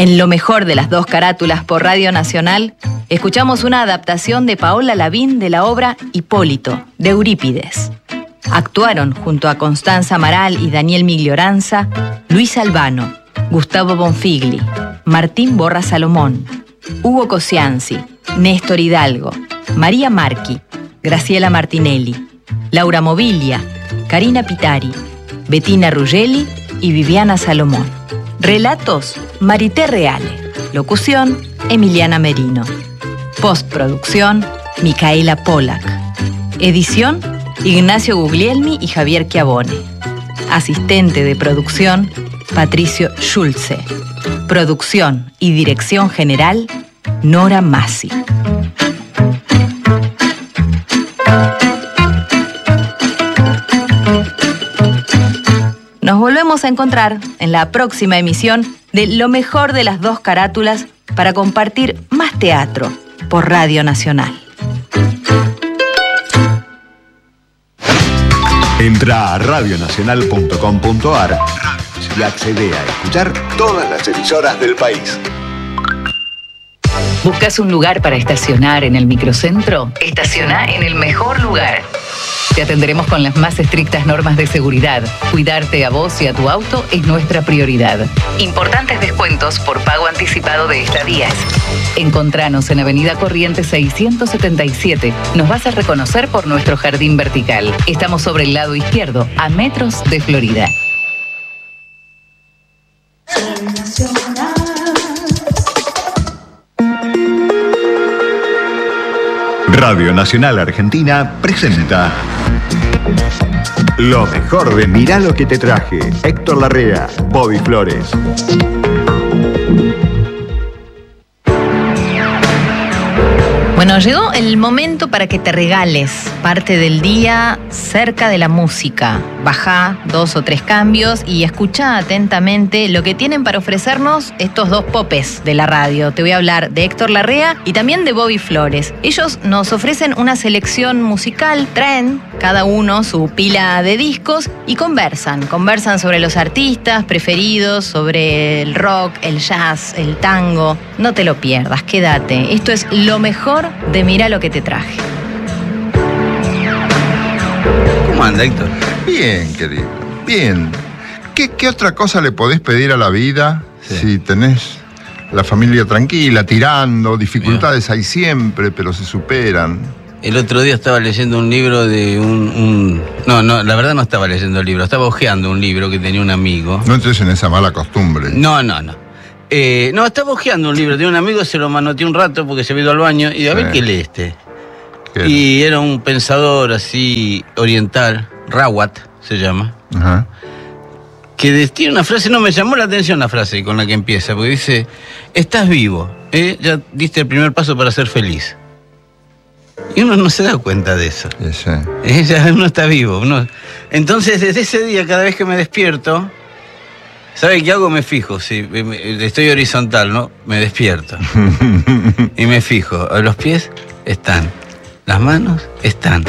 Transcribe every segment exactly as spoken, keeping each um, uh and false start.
En Lo mejor de las dos carátulas por Radio Nacional, escuchamos una adaptación de Paola Lavín de la obra Hipólito, de Eurípides. Actuaron junto a Constanza Amaral y Daniel Miglioranza, Luis Albano, Gustavo Bonfigli, Martín Borra Salomón, Hugo Cosianzi, Néstor Hidalgo, María Marchi, Graciela Martinelli, Laura Mobilia, Karina Pitari, Bettina Ruggeli y Viviana Salomón. Relatos, Marité Reale. Locución, Emiliana Merino. Postproducción, Micaela Pollack. Edición, Ignacio Guglielmi y Javier Chiavone. Asistente de producción, Patricio Schulze. Producción y dirección general, Nora Massi. Nos volvemos a encontrar en la próxima emisión de Lo mejor de las dos carátulas para compartir más teatro por Radio Nacional. Entra a radio nacional punto com punto a r y accede a escuchar todas las emisoras del país. ¿Buscas un lugar para estacionar en el microcentro? Estaciona en el mejor lugar. Te atenderemos con las más estrictas normas de seguridad. Cuidarte a vos y a tu auto es nuestra prioridad. Importantes descuentos por pago anticipado de estadías. Encontranos en Avenida Corrientes seiscientos setenta y siete. Nos vas a reconocer por nuestro jardín vertical. Estamos sobre el lado izquierdo, a metros de Florida. Radio Nacional Argentina presenta Lo mejor de Mirá lo que te traje. Héctor Larrea, Bobby Flores. Bueno, llegó el momento para que te regales parte del día cerca de la música. Bajá dos o tres cambios y escuchá atentamente lo que tienen para ofrecernos estos dos popes de la radio. Te voy a hablar de Héctor Larrea y también de Bobby Flores. Ellos nos ofrecen una selección musical, traen cada uno su pila de discos y conversan. Conversan sobre los artistas preferidos, sobre el rock, el jazz, el tango. No te lo pierdas, quédate. Esto es Lo mejor de Mirá lo que te traje. ¿Cómo anda, Héctor? Bien, querido, bien. ¿Qué, qué otra cosa le podés pedir a la vida sí. si tenés la familia tranquila, tirando? Dificultades Bien. hay siempre, pero se superan. El otro día estaba leyendo un libro de un, un... No, no, la verdad no estaba leyendo el libro, estaba hojeando un libro que tenía un amigo. No entres en esa mala costumbre. No, no, no. Eh, no, estaba hojeando un libro de un amigo, se lo manoteé un rato porque se había ido al baño y a sí. ver qué lee este. ¿Qué? Y era un pensador así oriental, Rawat se llama, Ajá. que tiene una frase, no me llamó la atención la frase con la que empieza, porque dice, estás vivo, ¿eh? Ya diste el primer paso para ser feliz. Y uno no se da cuenta de eso. Sí. ¿Eh? Ya uno está vivo. Uno... Entonces, desde ese día, cada vez que me despierto, ¿sabe qué hago? Me fijo, si estoy horizontal, ¿no? Me despierto. Y me fijo, los pies están, las manos están.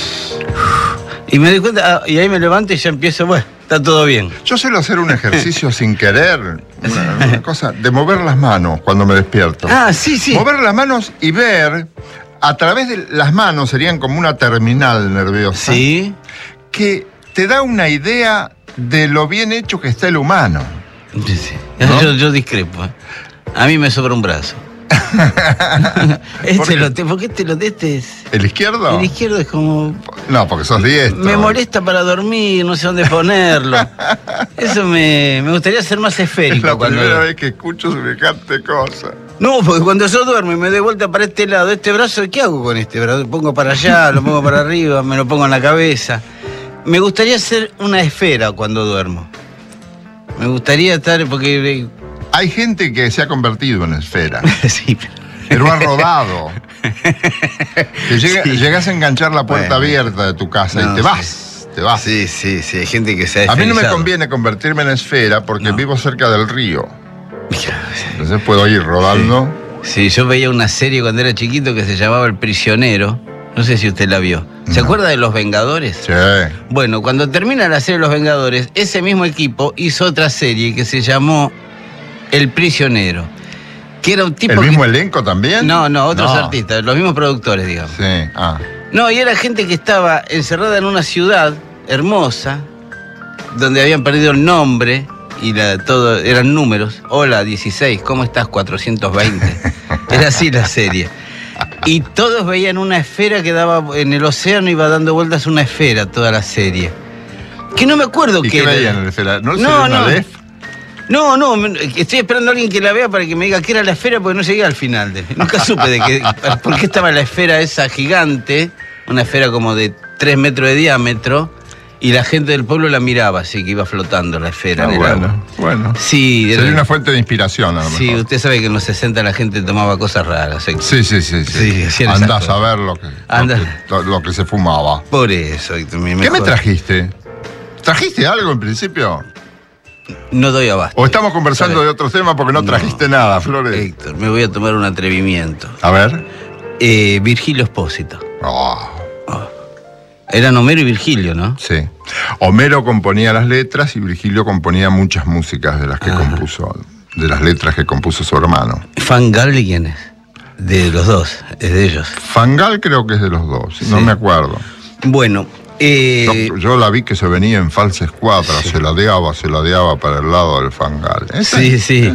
Y me doy cuenta, y ahí me levanto y ya empiezo, bueno, está todo bien. Yo suelo hacer un ejercicio sin querer, una, una cosa, de mover las manos cuando me despierto. Ah, sí, sí. Mover las manos y ver, a través de las manos, serían como una terminal nerviosa. Sí. Que te da una idea de lo bien hecho que está el humano. Sí, sí. ¿No? Yo, yo discrepo. ¿eh? A mí me sobra un brazo. este ¿Por, lo te, ¿Por qué te lo de este es? ¿El izquierdo? El izquierdo es como... No, porque sos diestro. Me molesta para dormir, no sé dónde ponerlo. Eso me, me gustaría ser más esférico. Es la cuando... primera vez que escucho semejante cosa. No, porque cuando yo duermo y me doy vuelta para este lado, este brazo, ¿qué hago con este brazo? Lo pongo para allá, lo pongo para arriba, me lo pongo en la cabeza. Me gustaría ser una esfera cuando duermo. Me gustaría estar, porque... Hay gente que se ha convertido en esfera. Sí, pero... pero ha rodado. Que llega, sí. Llegas a enganchar la puerta bueno, abierta de tu casa no, y te vas, sí. te vas. Sí, sí, sí, hay gente que se ha A mí no me conviene convertirme en esfera porque no. vivo cerca del río. Entonces puedo ir rodando. Sí. sí, yo veía una serie cuando era chiquito que se llamaba El Prisionero. No sé si usted la vio. ¿Se no. acuerda de Los Vengadores? Sí. Bueno, cuando termina la serie Los Vengadores, ese mismo equipo hizo otra serie que se llamó El Prisionero. Que era un tipo ¿El mismo que... elenco también? No, no, otros No. artistas, los mismos productores, digamos. Sí, ah. No, y era gente que estaba encerrada en una ciudad hermosa, donde habían perdido el nombre y la, todo eran números. Hola, dieciséis, ¿cómo estás? cuatrocientos veinte. Era así la serie. Y todos veían una esfera que daba en el océano, iba dando vueltas una esfera toda la serie. Que no me acuerdo ¿Y qué qué era. veían en la esfera? ¿No, No, una no. L E F? No, no, me- estoy esperando a alguien que la vea para que me diga qué era la esfera, porque no llegué al final. De, nunca supe de qué, por qué estaba la esfera esa gigante, una esfera como de tres metros de diámetro, y la gente del pueblo la miraba, así que iba flotando la esfera Ah, en el bueno, agua. bueno. Sí, Sería era- una fuente de inspiración a lo sí, mejor. usted sabe que en los sesenta la gente tomaba cosas raras. ¿eh? Sí, sí, sí. sí. Sí, hacían esas Andá a cosas. saber lo que, lo Anda. que, lo- lo que se fumaba. Por eso. Héctor, mi ¿Qué me mejor- trajiste? ¿Trajiste algo en principio? No doy abasto. ¿O estamos conversando ¿Sabe? de otros temas porque no, No. trajiste nada, Flores? Héctor, me voy a tomar un atrevimiento. A ver. Eh, Virgilio Espósito. Oh, Eran Homero y Virgilio, ¿no? sí. Homero componía las letras y Virgilio componía muchas músicas de las que Ah. compuso, de las letras que compuso su hermano. Fangal, ¿de quién es? De los dos, es de ellos. Fangal creo que es de los dos, no Sí. me acuerdo. Bueno, eh, Yo, yo la vi que se venía en falsa escuadra, se ladeaba, se ladeaba para el lado del Fangal. ¿Esa? sí, sí.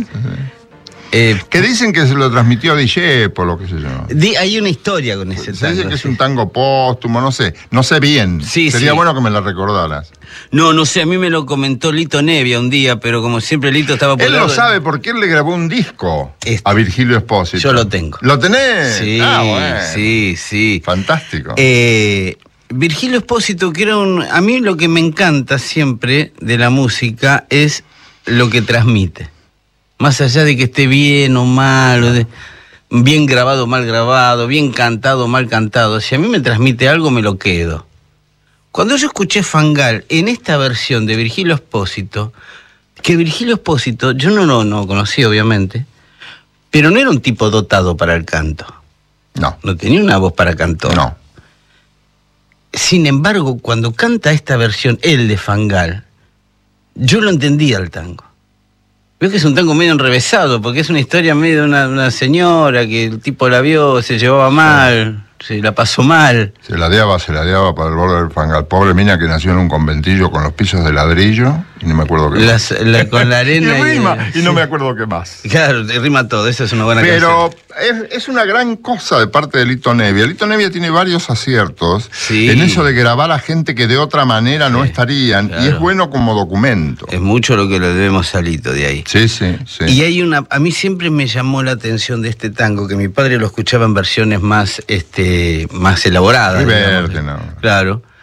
Eh, Que dicen que se lo transmitió a Discepolo, qué sé yo. di- hay una historia con ese Se dice tango. que es sí. un tango póstumo, no sé, no sé bien. Sí, Sería sí. bueno que me la recordaras. No, no sé, a mí me lo comentó Lito Nevia un día, pero como siempre Lito estaba por Él el lo lado- sabe porque él le grabó un disco Este. a Virgilio Espósito. Yo lo tengo. ¿Lo tenés? Sí, Ah, bueno. sí, sí. Fantástico. Eh, Virgilio Espósito, que era un... A mí lo que me encanta siempre de la música es lo que transmite. Más allá de que esté bien o mal, o de- bien grabado o mal grabado, bien cantado o mal cantado, si a mí me transmite algo, me lo quedo. Cuando yo escuché Fangal en esta versión de Virgilio Espósito, que Virgilio Espósito, yo no lo no, conocí obviamente, pero no era un tipo dotado para el canto. No, No tenía una voz para cantor. no. Sin embargo, cuando canta esta versión, él de Fangal, yo lo entendía el tango. Veo que es un tango medio enrevesado, porque es una historia medio de una, una señora que el tipo la vio, se llevaba mal, se la pasó mal. Se ladeaba, se ladeaba para el borde del Fangal. Pobre mina que nació en un conventillo con los pisos de ladrillo y no me acuerdo qué Las- la- con la arena y y- rima, y, no sí. me acuerdo qué más. Claro, te rima todo, esa es una buena Pero canción. es, es una gran cosa de parte de Lito Nevia. Lito Nevia tiene varios aciertos Sí. en eso de grabar a gente que de otra manera no Sí, estarían, y claro. es bueno como documento. Es mucho lo que le debemos a Lito de ahí. Sí, sí, sí. Y hay una, a mí siempre me llamó la atención de este tango, que mi padre lo escuchaba en versiones más, este, más elaboradas. Rivera, digamos. ¿no? Claro.